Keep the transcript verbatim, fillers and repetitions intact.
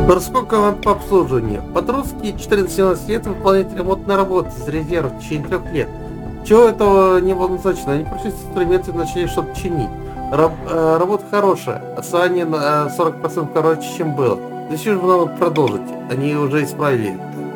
Сколько вам по обслуживанию? Подростки четырнадцать-семнадцать лет выполняют ремонтные работы из резерва в течение трех лет. Чего этого не было назначено? Они пришли с инструментами и начали что-то чинить. Раб, э, работа хорошая, отставание на сорок процентов короче, чем было. Зачем же нам продолжить? Они уже исправили это.